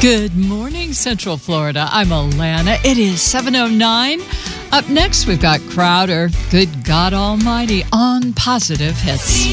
Good morning, Central Florida. I'm Alana. It is 7:09. Up next, we've got Crowder, Good God Almighty, on Positive Hits.